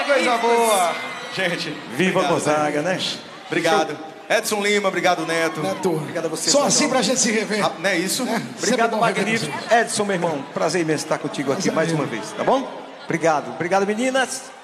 coisa boa. Gente, viva Gonzaga, né? Obrigado. Edson Lima, obrigado, Neto. Obrigado a você. Só assim pra gente se rever. Não é isso? Obrigado, magnífico. Edson, meu irmão, prazer imenso estar contigo aqui mais uma vez, tá bom? Obrigado. Obrigado, meninas.